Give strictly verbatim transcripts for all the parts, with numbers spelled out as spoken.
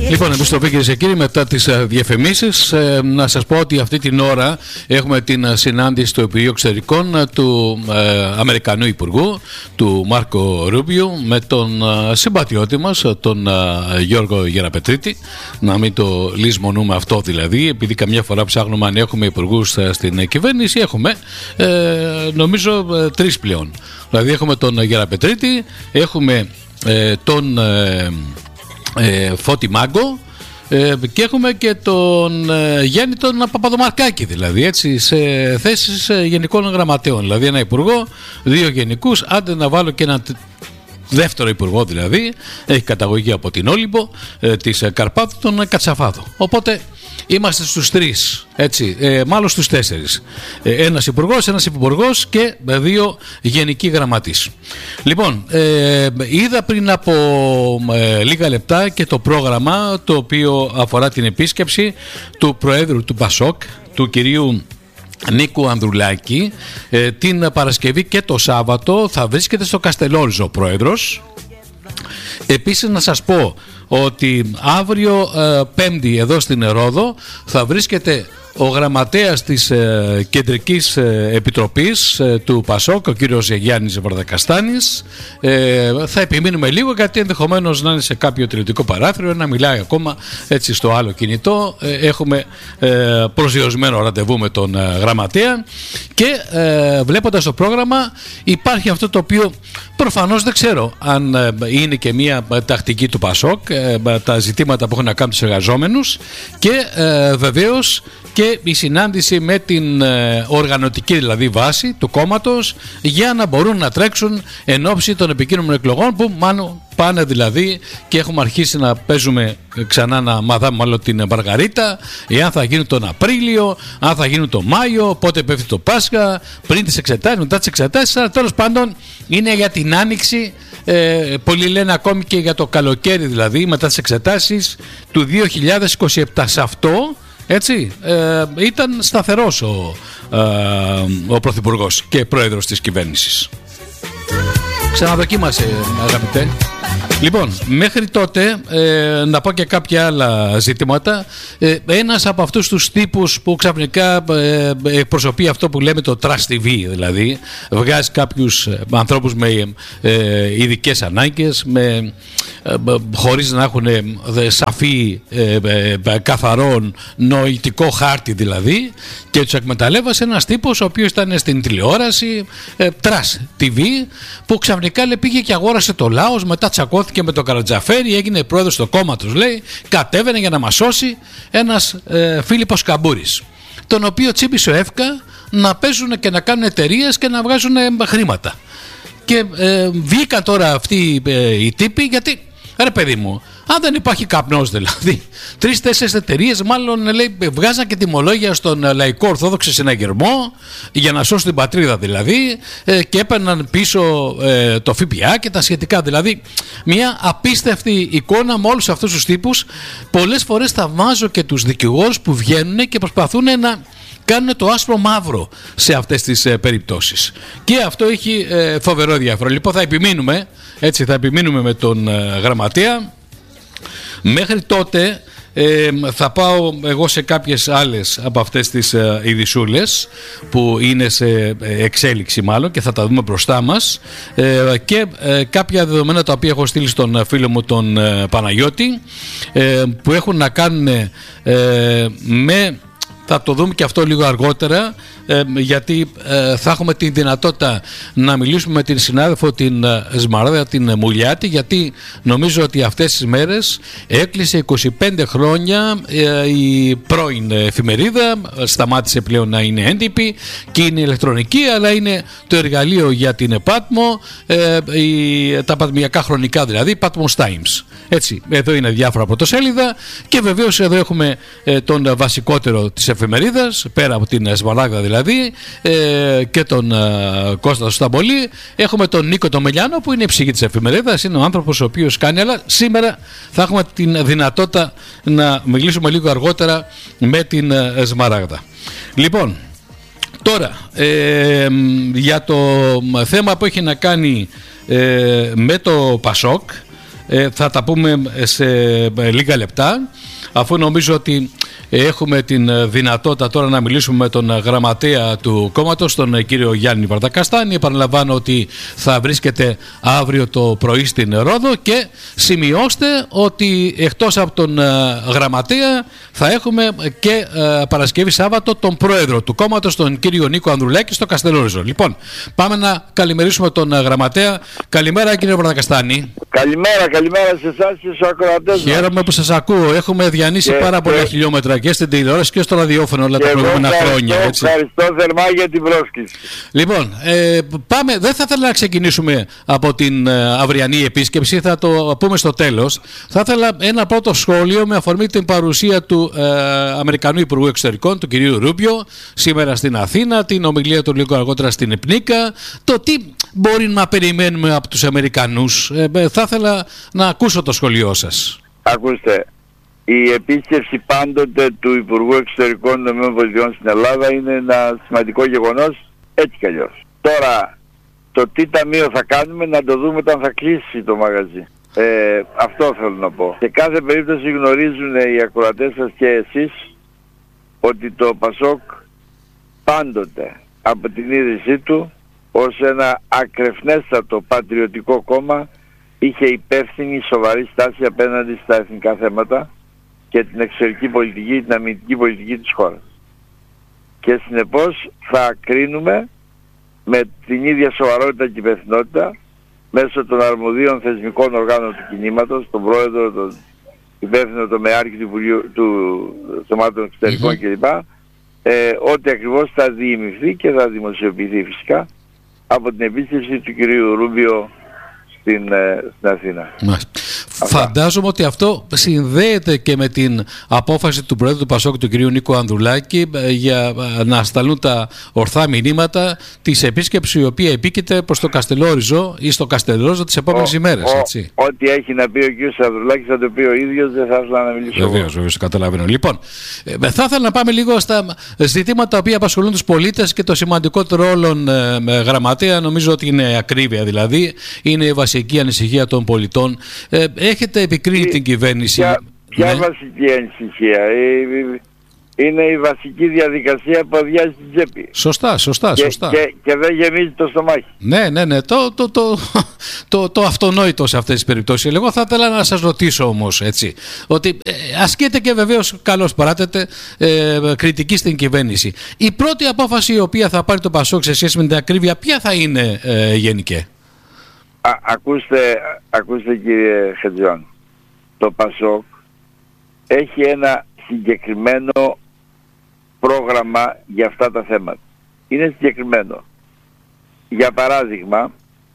Λοιπόν, επιστροφή κυρίες και κύριοι, μετά τις διαφημίσεις, ε, να σας πω ότι αυτή την ώρα έχουμε την συνάντηση του Υπουργείου Εξωτερικών του ε, Αμερικανού Υπουργού, του Μάρκο Ρούμπιο, με τον ε, συμπατριώτη μας, τον ε, Γιώργο Γεραπετρίτη. Να μην το λησμονούμε αυτό δηλαδή, επειδή καμιά φορά ψάχνουμε αν έχουμε υπουργούς ε, στην κυβέρνηση, έχουμε ε, νομίζω ε, τρεις πλέον. Δηλαδή έχουμε τον Γεραπετρίτη, έχουμε ε, τον ε, ε, Φώτη Μάγκο, ε, και έχουμε και τον ε, Γιάννη τον Παπαδομαρκάκη, δηλαδή έτσι, σε θέσεις ε, γενικών γραμματέων. Δηλαδή ένα υπουργό, δύο γενικούς, άντε να βάλω και ένα δεύτερο υπουργό, δηλαδή έχει καταγωγή από την Όλυμπο ε, της Καρπάθου, τον Κατσαφάδο. Οπότε είμαστε στους τρεις, έτσι, ε, μάλλον στους τέσσερις. Ε, ένας υπουργός, ένας υπουργός και δύο γενικοί γραμματείς. Λοιπόν, ε, είδα πριν από ε, λίγα λεπτά και το πρόγραμμα το οποίο αφορά την επίσκεψη του Προέδρου του Πασόκ, του κυρίου Νίκου Ανδρουλάκη. ε, την Παρασκευή και το Σάββατο θα βρίσκεται στο Καστελόριζο ο Πρόεδρος. Επίσης να σας πω ότι αύριο ε, Πέμπτη εδώ στην Ρόδο θα βρίσκεται ο γραμματέας της ε, Κεντρικής ε, Επιτροπής ε, του Πασόκ, ο κύριος Γιάννης Βαρδακαστάνης. Ε, θα επιμείνουμε λίγο, γιατί ενδεχομένως να είναι σε κάποιο τηλεοπτικό παράθυρο, να μιλάει ακόμα έτσι στο άλλο κινητό. Ε, έχουμε ε, προσδιορισμένο ραντεβού με τον ε, γραμματέα και ε, βλέποντας το πρόγραμμα υπάρχει αυτό το οποίο προφανώς δεν ξέρω αν ε, είναι και μια ε, τακτική του Πασόκ, ε, ε, τα ζητήματα που έχουν να κάνουν τους εργαζόμενους και ε, βεβαίως και η συνάντηση με την ε, οργανωτική δηλαδή βάση του κόμματος, για να μπορούν να τρέξουν εν ώψη των επικείμενων εκλογών, που μάλλον πάνε δηλαδή, και έχουμε αρχίσει να παίζουμε ξανά, να μαθάμε μάλλον την Μαργαρίτα, εάν θα γίνουν τον Απρίλιο, αν θα γίνουν τον Μάιο, πότε πέφτει το Πάσχα, πριν τις εξετάσεις, μετά τις εξετάσεις. Αλλά τέλος πάντων είναι για την Άνοιξη. Ε, πολλοί λένε ακόμη και για το καλοκαίρι, δηλαδή μετά τις εξετάσεις του δύο χιλιάδες είκοσι επτά. Σε αυτό, έτσι, ε, ήταν σταθερός ο, ε, ο Πρωθυπουργός και πρόεδρος της κυβέρνησης. Ξαναδοκίμασε, αγαπητέ. Λοιπόν, μέχρι τότε ε, να πω και κάποια άλλα ζητήματα. Ε, ένας από αυτούς τους τύπους που ξαφνικά ε, εκπροσωπεί αυτό που λέμε το Trust τι βι, δηλαδή βγάζει κάποιους ε, ανθρώπους με ε, ειδικές ανάγκες, με, ε, χωρίς να έχουν ε, σαφή ε, ε, καθαρό νοητικό χάρτη δηλαδή, και τους εκμεταλλεύασε ένας τύπος ο οποίος ήταν στην τηλεόραση, ε, Trust τι βι, που ξαφνικά λέει, πήγε και αγόρασε το Λάος, μετά τσακώθηκε με τον Καρατζαφέρη, έγινε πρόεδρος του κόμματος, λέει, κατέβαινε για να μας σώσει ένας ε, Φίλιππος Καμπούρης, τον οποίο τσίπησε ο ΕΦΚΑ να παίζουν και να κάνουν εταιρείες και να βγάζουν ε, χρήματα. Και ε, βγήκαν τώρα αυτοί ε, οι τύποι, γιατί ρε παιδί μου, αν δεν υπάρχει καπνός δηλαδή, τρεις-τέσσερις εταιρείες μάλλον λέει, βγάζαν και τιμολόγια στον λαϊκό Ορθόδοξο συναγερμό για να σώσουν την πατρίδα δηλαδή, ε, και έπαιρναν πίσω ε, το ΦΠΑ και τα σχετικά. Δηλαδή μια απίστευτη εικόνα με όλους αυτούς τους τύπους. Πολλές φορές θαυμάζω και τους δικηγόρους που βγαίνουν και προσπαθούν να κάνουν το άσπρο μαύρο σε αυτές τις ε, περιπτώσεις, και αυτό έχει ε, φοβερό ενδιαφέρον. Λοιπόν, θα επιμείνουμε, έτσι, θα επιμείνουμε με τον ε, γραμματέα. Μέχρι τότε ε, θα πάω εγώ σε κάποιες άλλες από αυτές τις ε, ειδισούλες που είναι σε εξέλιξη μάλλον, και θα τα δούμε μπροστά μας, ε, και ε, κάποια δεδομένα τα οποία έχω στείλει στον φίλο μου τον ε, Παναγιώτη, ε, που έχουν να κάνουν ε, με... Θα το δούμε και αυτό λίγο αργότερα, ε, γιατί ε, θα έχουμε τη δυνατότητα να μιλήσουμε με την συνάδελφο την ε, Σμαράδα, την ε, Μουλιάτη, γιατί νομίζω ότι αυτές τις μέρες έκλεισε είκοσι πέντε χρόνια ε, η πρώην εφημερίδα, σταμάτησε πλέον να είναι έντυπη και είναι ηλεκτρονική, αλλά είναι το εργαλείο για την Patmo, ε, η, τα πατμιακά χρονικά δηλαδή, Patmos Times. Έτσι, εδώ είναι διάφορα πρωτοσέλιδα, και βεβαίως εδώ έχουμε ε, τον βασικότερο της εφημερίδας, πέρα από την Σμαράγδα δηλαδή, ε, και τον ε, Κώστα Σταμπολή. Έχουμε τον Νίκο τον Μελιάνο, που είναι η ψυχή της εφημερίδας, είναι ο άνθρωπος ο οποίος κάνει, αλλά σήμερα θα έχουμε την δυνατότητα να μιλήσουμε λίγο αργότερα με την ε, Σμαράγδα. Λοιπόν, τώρα ε, για το θέμα που έχει να κάνει ε, με το Πασόκ, ε, θα τα πούμε σε λίγα λεπτά, αφού νομίζω ότι έχουμε την δυνατότητα τώρα να μιλήσουμε με τον γραμματέα του κόμματος, τον κύριο Γιάννη Βαρδακαστάνη. Επαναλαμβάνω ότι θα βρίσκεται αύριο το πρωί στην Ρόδο και σημειώστε ότι εκτός από τον γραμματέα θα έχουμε και Παρασκευή Σάββατο τον πρόεδρο του κόμματος, τον κύριο Νίκο Ανδρουλάκη, στο Καστελόριζο. Λοιπόν, πάμε να καλημερίσουμε τον γραμματέα. Καλημέρα, κύριε Βαρδακαστάνη. Καλημέρα, καλημέρα σε εσάς και στους ακροατές. Χαίρομαι που σας ακούω. Έχουμε διανύσει και, πάρα πολλά και... χιλιόμετρα και στην τηλεόραση και στο ραδιόφωνο όλα τα προηγούμενα χρόνια. Έτσι. Ευχαριστώ θερμά για την πρόσκληση. Λοιπόν, ε, πάμε. Δεν θα ήθελα να ξεκινήσουμε από την ε, αυριανή επίσκεψη, θα το πούμε στο τέλος. Θα ήθελα ένα πρώτο σχόλιο με αφορμή την παρουσία του ε, Αμερικανού Υπουργού Εξωτερικών, του κυρίου Ρούμπιο, σήμερα στην Αθήνα, την ομιλία του λίγο αργότερα στην Πνίκα, το τι μπορεί να περιμένουμε από τους Αμερικανούς. Ε, θα ήθελα να ακούσω το σχολείο σας. Ακούστε, η επίσκεψη πάντοτε του Υπουργού Εξωτερικών των ΗΠΑ στην Ελλάδα είναι ένα σημαντικό γεγονός, έτσι κι αλλιώς. Τώρα, το τι ταμείο θα κάνουμε να το δούμε όταν θα κλείσει το μαγαζί. Ε, αυτό θέλω να πω. Σε κάθε περίπτωση γνωρίζουν οι ακροατές σας και εσείς ότι το ΠΑΣΟΚ πάντοτε από την ίδρυσή του ως ένα ακρεφνέστατο πατριωτικό κόμμα είχε υπεύθυνη σοβαρή στάση απέναντι στα εθνικά θέματα και την εξωτερική πολιτική, την αμυντική πολιτική της χώρας. Και συνεπώς θα κρίνουμε με την ίδια σοβαρότητα και υπευθυνότητα μέσω των αρμοδίων θεσμικών οργάνων του κινήματος, τον πρόεδρο, τον υπεύθυνο τομεάρχη του Υπουργείου του Σωμάτων Εξωτερικών mm-hmm. κλπ. Ε, ότι ακριβώς θα διημηθεί και θα δημοσιοποιηθεί φυσικά από την επίσκεψη του κυρίου Ρούμπιο στην, ε, στην Αθήνα. Φαντάζομαι ότι αυτό συνδέεται και με την απόφαση του Προέδρου του ΠΑΣΟΚ, του κυρίου Νίκο Ανδρουλάκη, για να σταλούν τα ορθά μηνύματα της επίσκεψης η οποία επίκειται προς το Καστελόριζο ή στο Καστελόριζο τις επόμενες ο, ημέρες. Ο, έτσι. Ό,τι έχει να πει ο κύριος Ανδρουλάκης θα το πει ο ίδιος, δεν θα ήθελα να μιλήσω. Βεβαίως, βεβαίως, καταλαβαίνω. Λοιπόν, ε, θα ήθελα να πάμε λίγο στα ζητήματα τα οποία απασχολούν τους πολίτες και το σημαντικότερο ρόλο ε, γραμματέα. Νομίζω ότι είναι ακρίβεια, δηλαδή είναι η βασική ανησυχία των πολιτών. Ε, Έχετε επικρίνει η, την κυβέρνηση. Ποια, ποια ναι. βασική ανησυχία? Είναι η βασική διαδικασία που αδειάζει την τσέπη. Σωστά, σωστά, και, σωστά. Και, και δεν γεμίζει το στομάχι. Ναι, ναι, ναι. Το, το, το, το, το αυτονόητο σε αυτές τις περιπτώσεις. Εγώ θα ήθελα να σας ρωτήσω όμως, έτσι, ότι ε, ασκείται και βεβαίως καλώς παράτεται ε, κριτική στην κυβέρνηση. Η πρώτη απόφαση η οποία θα πάρει το ΠΑΣΟΚ σε σχέση με την ακρίβεια, ποια θα είναι ε, γενικέ? Α, ακούστε, ακούστε κύριε Χατζιάν, το ΠΑΣΟΚ έχει ένα συγκεκριμένο πρόγραμμα για αυτά τα θέματα. Είναι συγκεκριμένο. Για παράδειγμα,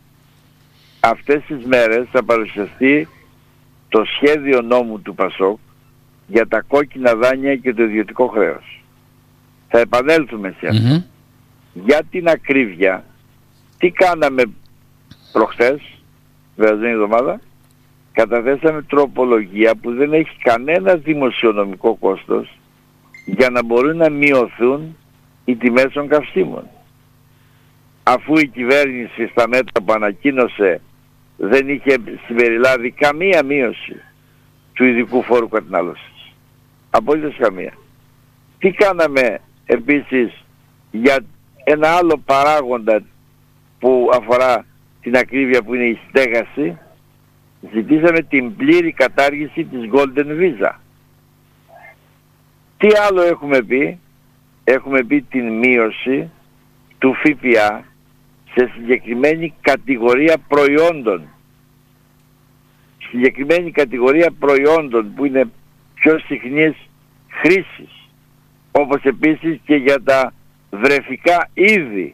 αυτές τις μέρες θα παρουσιαστεί το σχέδιο νόμου του ΠΑΣΟΚ για τα κόκκινα δάνεια και το ιδιωτικό χρέος. Θα επανέλθουμε σε αυτό. Mm-hmm. Για την ακρίβεια, τι κάναμε προχθές, περασμένη εβδομάδα, καταθέσαμε τροπολογία που δεν έχει κανένα δημοσιονομικό κόστος για να μπορούν να μειωθούν οι τιμές των καυσίμων. Αφού η κυβέρνηση στα μέτρα που ανακοίνωσε δεν είχε συμπεριλάβει καμία μείωση του ειδικού φόρου κατανάλωσης. Απόλυτος καμία. Τι κάναμε επίσης για ένα άλλο παράγοντα που αφορά την ακρίβεια που είναι η στέγαση? Ζητήσαμε την πλήρη κατάργηση της Golden Visa. Τι άλλο έχουμε πει? Έχουμε πει την μείωση του ΦΠΑ σε συγκεκριμένη κατηγορία προϊόντων. Συγκεκριμένη κατηγορία προϊόντων που είναι πιο συχνής χρήσης. Όπως επίσης και για τα βρεφικά είδη.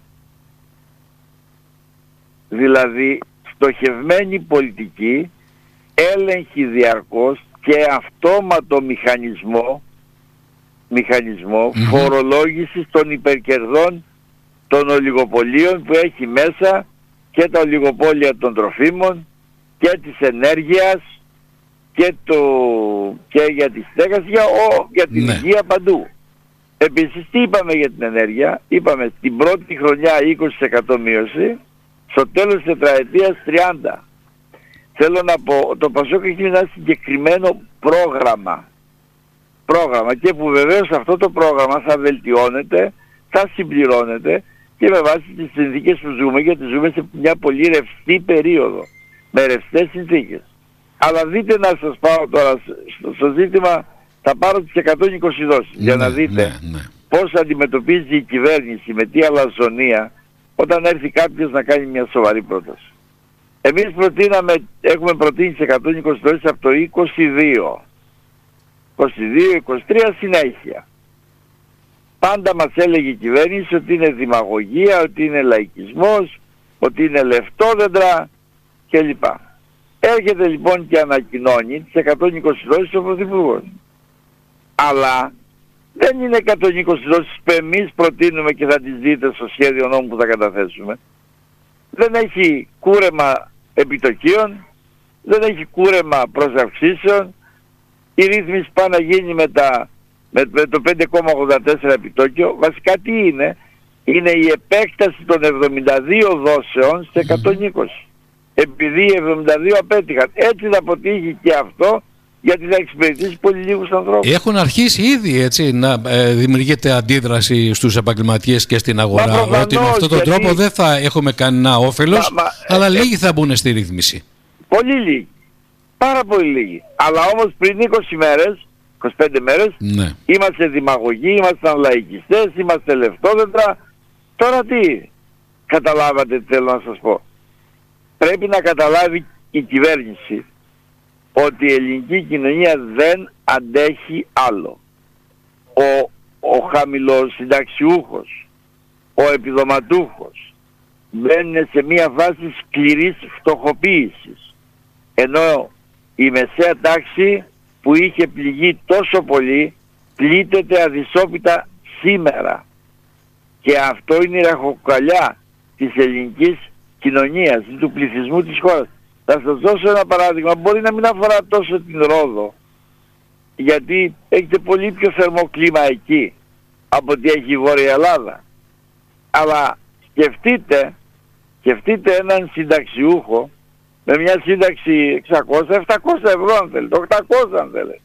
Δηλαδή στοχευμένη πολιτική, έλεγχη διαρκώς και αυτόματο μηχανισμό, μηχανισμό mm-hmm. φορολόγησης των υπερκερδών των ολιγοπολίων που έχει μέσα και τα ολιγοπόλια των τροφίμων και της ενέργειας και, το, και για τη στέγαση, για, ο, για την ναι. υγεία παντού. Επίσης τι είπαμε για την ενέργεια? Είπαμε στην πρώτη χρονιά είκοσι τοις εκατό μείωση, στο τέλος της τετραετίας τριάντα τοις εκατό. θέλω να πω, το Πασόκ έχει ένα συγκεκριμένο πρόγραμμα. Πρόγραμμα και που βεβαίως αυτό το πρόγραμμα θα βελτιώνεται, θα συμπληρώνεται και με βάση τις συνθήκες που ζούμε, γιατί ζούμε σε μια πολύ ρευστή περίοδο, με ρευστές συνθήκες. Αλλά δείτε, να σας πάω τώρα στο, στο ζήτημα, θα πάρω τις εκατόν είκοσι δόσεις, ναι, για να δείτε ναι, ναι. πώς αντιμετωπίζει η κυβέρνηση, με τι αλαζονία, όταν έρθει κάποιος να κάνει μια σοβαρή πρόταση. Εμείς προτείναμε, έχουμε προτείνει τις εκατόν είκοσι δόσεις από το είκοσι δύο. είκοσι δύο είκοσι τρία συνέχεια. Πάντα μας έλεγε η κυβέρνηση ότι είναι δημαγωγία, ότι είναι λαϊκισμός, ότι είναι λεφτόδεντρα κλπ. Έρχεται λοιπόν και ανακοινώνει τις εκατόν είκοσι δόσεις ο Πρωθυπουργός. Αλλά δεν είναι εκατόν είκοσι δόσεις που εμείς προτείνουμε και θα τις δείτε στο σχέδιο νόμου που θα καταθέσουμε. Δεν έχει κούρεμα επιτοκίων, δεν έχει κούρεμα προσαυξήσεων. Η ρύθμιση πάει να γίνει με, τα, με, με το πέντε κόμμα ογδόντα τέσσερα επιτόκιο. Βασικά τι είναι? Είναι η επέκταση των εβδομήντα δύο δόσεων σε εκατόν είκοσι. Επειδή οι εβδομήντα δύο απέτυχαν. Έτσι θα αποτύχει και αυτό, γιατί θα εξυπηρετήσει πολύ λίγους ανθρώπους. Έχουν αρχίσει ήδη έτσι να ε, δημιουργείται αντίδραση στους επαγγελματίες και στην αγορά. Προφανώς, ότι με αυτόν τον γιατί... τρόπο δεν θα έχουμε κανένα όφελος, μα, μα, αλλά ε, λίγοι θα μπουν στη ρύθμιση. Πολύ λίγοι. Πάρα πολύ λίγοι. Αλλά όμως πριν είκοσι μέρες, είκοσι πέντε μέρες, ναι. είμαστε δημαγωγοί, ήμασταν λαϊκιστές, είμαστε λεφτόδεντρα. Τώρα τι? Καταλάβατε τι θέλω να σας πω? Πρέπει να καταλάβει η κυβέρνηση ότι η ελληνική κοινωνία δεν αντέχει άλλο. Ο, ο χαμηλοσυνταξιούχος, ο επιδοματούχος μπαίνει σε μια φάση σκληρής φτωχοποίησης. Ενώ η μεσαία τάξη που είχε πληγεί τόσο πολύ πλήττεται αδυσόπιτα σήμερα. Και αυτό είναι η ραχοκοκαλιά της ελληνικής κοινωνίας, του πληθυσμού της χώρας. Θα σας δώσω ένα παράδειγμα, μπορεί να μην αφορά τόσο την Ρόδο, γιατί έχετε πολύ πιο θερμό κλίμα εκεί από ότι έχει η Βόρεια Ελλάδα. Αλλά σκεφτείτε, σκεφτείτε έναν συνταξιούχο με μια σύνταξη εξακόσια επτακόσια ευρώ αν θέλετε, οκτακόσια αν θέλετε.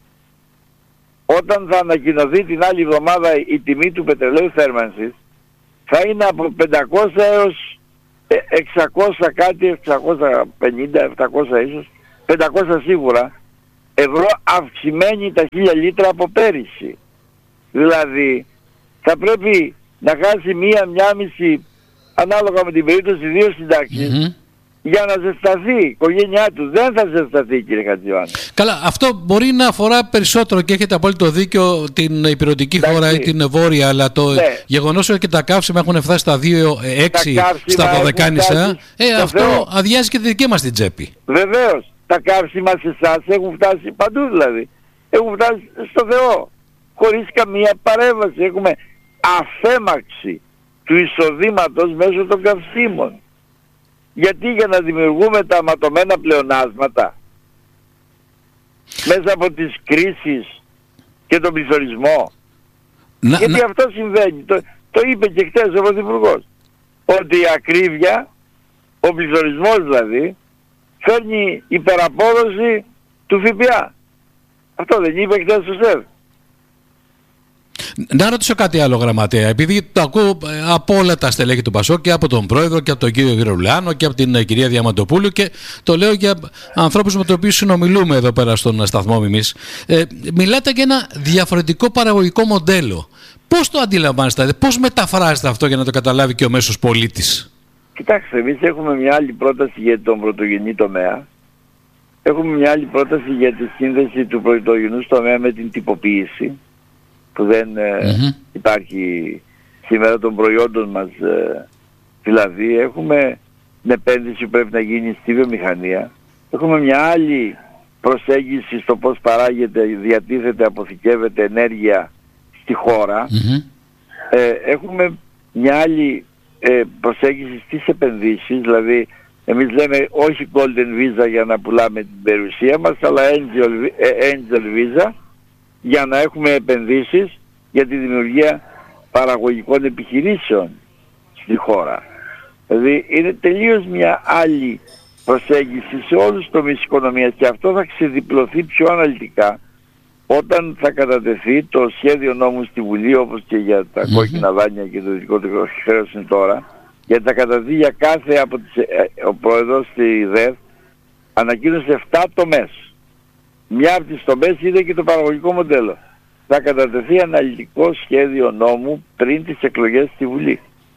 Όταν θα ανακοινωθεί την άλλη εβδομάδα η τιμή του πετρελαίου θέρμανσης, θα είναι από πεντακόσια έως εξακόσια κάτι, εξακόσια πενήντα, επτακόσια ίσως, πεντακόσια σίγουρα ευρώ αυξημένη τα χίλια λίτρα από πέρυσι. Δηλαδή θα πρέπει να χάσει μία, μία μισή, ανάλογα με την περίπτωση, δύο συντάξεις mm-hmm. για να ζεσταθεί η οικογένειά του. Δεν θα ζεσταθεί, κύριε Χατζιωάννη. Καλά, αυτό μπορεί να αφορά περισσότερο και έχετε απόλυτο δίκιο την υπηρετική χώρα ή την βόρεια, αλλά το ναι. γεγονός ότι τα καύσιμα έχουν φτάσει στα δύο έξι στα δωδεκάνησα, ε, αυτό Θεό. αδειάζει και τη δική μας την τσέπη. Βεβαίως. Τα καύσιμα σε εσάς έχουν φτάσει παντού δηλαδή. Έχουν φτάσει στο Θεό. Χωρίς καμία παρέμβαση. Έχουμε αφέμαξη του εισοδήματος μέσω των καυσίμων. Γιατί? Για να δημιουργούμε τα αματωμένα πλεονάσματα μέσα από τις κρίσεις και τον πληθωρισμό. Να, Γιατί να... αυτό συμβαίνει. Το, το είπε και χτες ο Πρωθυπουργός. Ότι η ακρίβεια, ο πληθωρισμός δηλαδή, φέρνει υπεραπόδοση του ΦΠΑ. Αυτό δεν είπε χτες ο ΣΕΒ. Να ρωτήσω κάτι άλλο, γραμματέα, επειδή το ακούω από όλα τα στελέχη του Πασόκ και από τον πρόεδρο και από τον κύριο Γερουλάνο και από την κυρία Διαμαντοπούλου, και το λέω για ανθρώπους με τους οποίους συνομιλούμε εδώ πέρα στον σταθμό εμείς. Ε, μιλάτε για ένα διαφορετικό παραγωγικό μοντέλο. Πώς το αντιλαμβάνεστε, πώς μεταφράζετε αυτό για να το καταλάβει και ο μέσος πολίτης? Κοιτάξτε, εμείς έχουμε μια άλλη πρόταση για τον πρωτογενή τομέα. Έχουμε μια άλλη πρόταση για τη σύνδεση του πρωτογενούς τομέα με την τυποποίηση, που δεν mm-hmm. ε, υπάρχει σήμερα των προϊόντων μας. Ε, δηλαδή έχουμε την επένδυση που πρέπει να γίνει στη βιομηχανία. Έχουμε μια άλλη προσέγγιση στο πώς παράγεται, διατίθεται, αποθηκεύεται ενέργεια στη χώρα. Mm-hmm. Ε, έχουμε μια άλλη ε, προσέγγιση στις επενδύσεις. Δηλαδή εμείς λέμε όχι Golden Visa για να πουλάμε την περιουσία μας, αλλά Angel, Angel Visa για να έχουμε επενδύσεις για τη δημιουργία παραγωγικών επιχειρήσεων στη χώρα. Δηλαδή είναι τελείως μια άλλη προσέγγιση σε όλους τους τομείς της οικονομίας, και αυτό θα ξεδιπλωθεί πιο αναλυτικά όταν θα κατατεθεί το σχέδιο νόμου στη Βουλή, όπως και για τα mm-hmm. κόκκινα δάνεια και το δικό του χρέος είναι τώρα, γιατί θα κατατεθεί για κάθε από τις, ε, ο πρόεδρος στη ΔΕΔ ανακοίνωσε επτά τομές. Μια από τις τομές είναι και το παραγωγικό μοντέλο. Θα κατατεθεί αναλυτικό σχέδιο νόμου πριν τις εκλογές στη Βουλή.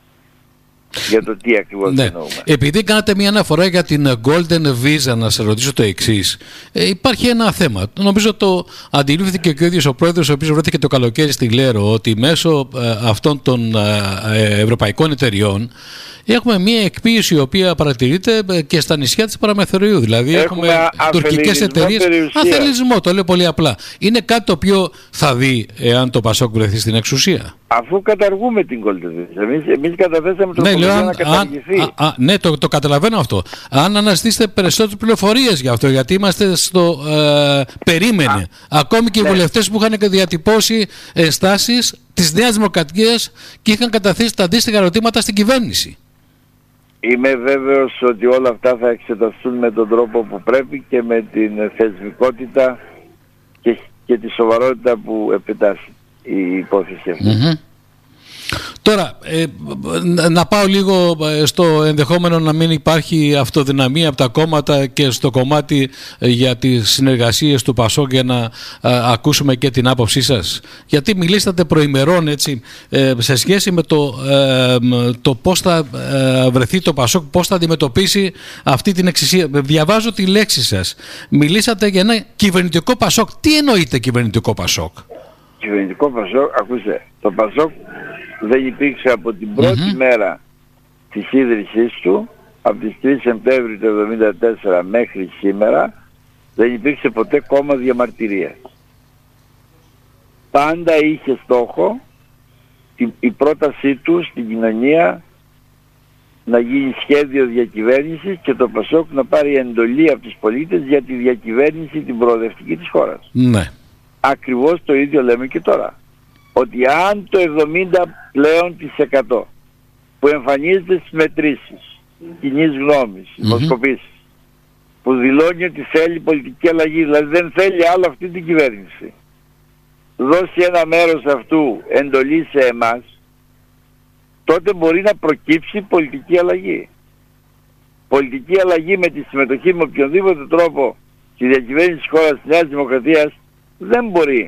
Για το τι ακριβώς ναι. εννοούμε. Επειδή κάνατε μια αναφορά για την Golden Visa, να σε ρωτήσω το εξής. Ε, υπάρχει ένα θέμα. Νομίζω το αντιλήφθηκε και ο ίδιος ο πρόεδρος, ο οποίος βρέθηκε το καλοκαίρι στη Λέρο, ότι μέσω ε, αυτών των ε, ευρωπαϊκών εταιριών έχουμε μια εκποίηση η οποία παρατηρείται και στα νησιά της Παραμεθορίου. Δηλαδή έχουμε, έχουμε τουρκικές εταιρείες. Αθελισμό, το λέω πολύ απλά. Είναι κάτι το οποίο θα δει εάν το Πασόκ βρεθεί στην εξουσία. Αφού καταργούμε την Golden Visa. Εμείς, εμείς καταθέσαμε το ναι, πρόβλημα αν, να καταργηθεί. Α, α, ναι, το, το καταλαβαίνω αυτό. Αν αναζητήσετε περισσότερες πληροφορίες για αυτό, γιατί είμαστε στο ε, περίμενε. Α, Ακόμη και ναι. οι βουλευτές που είχαν διατυπώσει ενστάσεις της Νέας Δημοκρατίας και είχαν καταθέσει τα αντίστοιχα ερωτήματα στην κυβέρνηση. Είμαι βέβαιος ότι όλα αυτά θα εξεταστούν με τον τρόπο που πρέπει και με την θεσμικότητα και, και τη σοβαρότητα που επιτάσσει η υπόθεση αυτή. Mm-hmm. Τώρα, ε, να πάω λίγο στο ενδεχόμενο να μην υπάρχει αυτοδυναμία από τα κόμματα και στο κομμάτι για τις συνεργασίες του Πασόκ, για να α, ακούσουμε και την άποψή σας. Γιατί μιλήσατε προημερών έτσι, ε, σε σχέση με το, ε, το πώς θα ε, βρεθεί το Πασόκ, πώς θα αντιμετωπίσει αυτή την εξουσία. Διαβάζω τη λέξη σας. Μιλήσατε για ένα κυβερνητικό Πασόκ. Τι εννοείται κυβερνητικό Πασόκ? Κυβερνητικό Πασόκ, ακούστε, το Πασόκ δεν υπήρξε από την πρώτη mm-hmm. μέρα της ίδρυσής του, από τις τρεις Σεπτέμβρη του εβδομήντα τέσσερα μέχρι σήμερα, δεν υπήρξε ποτέ κόμμα διαμαρτυρίας. Πάντα είχε στόχο η, η πρότασή του στην κοινωνία να γίνει σχέδιο διακυβέρνησης και το Πασόκ να πάρει εντολή από τους πολίτες για τη διακυβέρνηση την προοδευτική της χώρας. Ναι. Ακριβώς το ίδιο λέμε και τώρα. Ότι αν το εβδομήντα πλέον της εκατό που εμφανίζεται στις μετρήσεις κοινής γνώμης, mm-hmm. δημοσκοπήσεις, που δηλώνει ότι θέλει πολιτική αλλαγή, δηλαδή δεν θέλει άλλο αυτή την κυβέρνηση, δώσει ένα μέρος αυτού εντολή σε εμάς, τότε μπορεί να προκύψει πολιτική αλλαγή. Πολιτική αλλαγή με τη συμμετοχή με οποιονδήποτε τρόπο στη διακυβέρνηση της χώρας της Νέας Δημοκρατίας δεν μπορεί